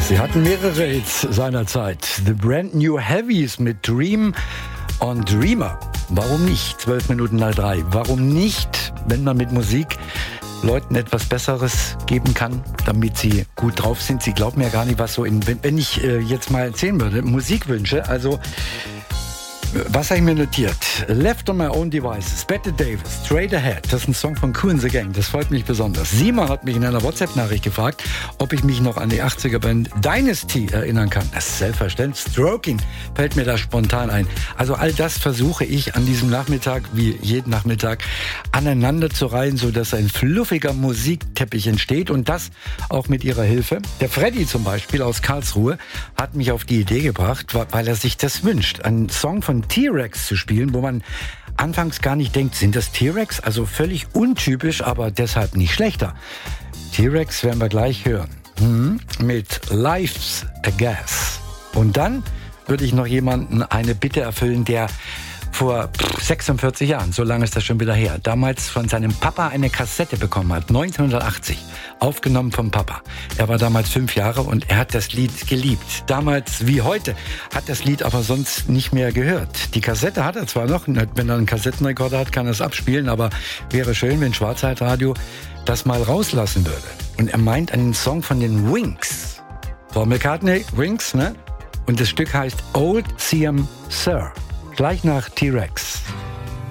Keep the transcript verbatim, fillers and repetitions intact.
Sie hatten mehrere Hits seinerzeit. The Brand New Heavies mit Dream on Dreamer. Warum nicht? Zwölf Minuten nach drei. Warum nicht, wenn man mit Musik Leuten etwas Besseres geben kann, damit sie gut drauf sind? Sie glauben ja gar nicht, was so in... Wenn, wenn ich äh, jetzt mal erzählen würde, Musikwünsche, also... Was habe ich mir notiert? Left on My Own Devices, Bette Davis, Straight Ahead. Das ist ein Song von Kool and the Gang. Das freut mich besonders. Simon hat mich in einer WhatsApp-Nachricht gefragt, ob ich mich noch an die achtziger-Band Dynasty erinnern kann. Das ist selbstverständlich. Stroking fällt mir da spontan ein. Also all das versuche ich an diesem Nachmittag, wie jeden Nachmittag, aneinander zu reihen, sodass ein fluffiger Musikteppich entsteht. Und das auch mit Ihrer Hilfe. Der Freddy zum Beispiel aus Karlsruhe hat mich auf die Idee gebracht, weil er sich das wünscht. Ein Song von T-Rex zu spielen, wo man anfangs gar nicht denkt, sind das T-Rex? Also völlig untypisch, aber deshalb nicht schlechter. T-Rex werden wir gleich hören. Hm, mit Life's a Gas. Und dann würde ich noch jemanden eine Bitte erfüllen, der vor sechsundvierzig Jahren, so lange ist das schon wieder her, damals von seinem Papa eine Kassette bekommen hat, neunzehnhundertachtzig, aufgenommen vom Papa. Er war damals fünf Jahre und er hat das Lied geliebt. Damals wie heute, hat das Lied aber sonst nicht mehr gehört. Die Kassette hat er zwar noch, wenn er einen Kassettenrekorder hat, kann er es abspielen, aber wäre schön, wenn Schwarzwaldradio das mal rauslassen würde. Und er meint einen Song von den Wings. Paul McCartney, Wings, ne? Und das Stück heißt Old C M Sir. Gleich nach T-Rex.